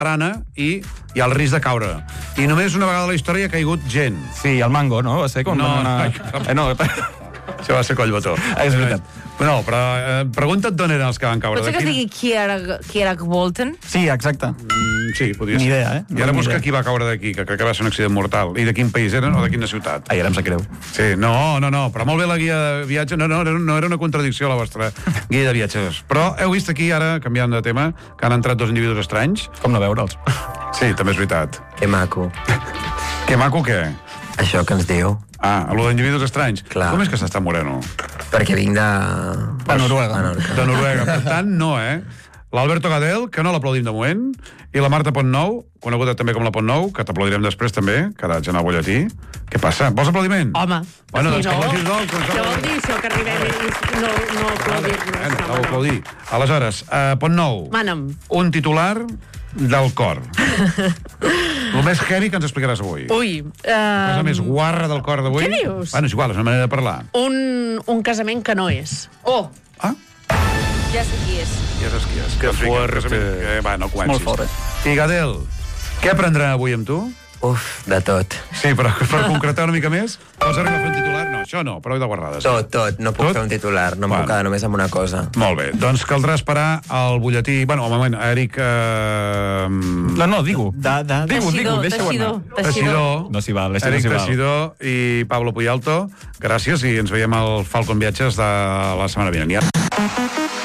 rana i hi ha el risc de caure. I només una vegada a la història ha caigut gent. Sí, el mango, no? Va ser com No, no. Això va ser Collbotó. És veritat. No, però pregunta't d'on eren els que van caure. Pot ser que es digui Kierak Bolton? Sí, exacte. Sí, podria ser. Ni idea, eh? I ara Ni busca idea. qui va caure d'aquí, que crec que va ser un accident mortal. I de quin país eren o de quina ciutat? Ai, ara em sap greu. Sí, no, però molt bé la guia de viatge. No era una contradicció la vostra guia de viatges. Però heu vist aquí, ara, canviant de tema, que han entrat dos individus estranys? Com no veure'ls? Sí, també és veritat. Que maco. Que maco, què? Això que ens diu. Ah, allò d'individus estranys. Clar. Com és que s'està moreno? Perquè vinc de... De Noruega. De Noruega. Per tant, no, L'Alberto Gadel, que no l'aplaudim de moment, i la Marta Pontnou, coneguda també com la Pontnou, que t'aplaudirem després també, que ara en el butlletí. Què passa? Vols aplaudiment? Home. Bueno, doncs Sí, que aplaudis, no? Què vol dir això, que arribem i no aplaudir-nos? Ho aplaudir. Aleshores, Pontnou, Mana'm. un titular del cor. El més heavy que ens explicaràs avui. Ui. La cosa més guarra del cor d'avui. Què dius? Bueno, és igual, és una manera de parlar. Un casament que no és. Oh, Ah? ja sé qui és. Ja saps qui és. Que Doncs vinga, fuerte. casament. Va, no comencis. Molt fort, I Gadel, què aprendrà avui amb tu? Uf, de tot. Sí, però per concretar una mica més, pots arribar a fer un titular? No, això no, prou de guarrades. Tot. No puc Tot? fer un titular. No em Bueno. puc quedar només amb una cosa. Molt bé, doncs caldrà esperar al butlletí... Bueno, un moment, Eric... No, digue-ho. Digue-ho, deixa-ho anar. Teixidor. No s'hi val, no Eric s'hi val. Teixidor i Pablo Puyalto. Gràcies i ens veiem al Falcon Viatges de la setmana vinent. Ja.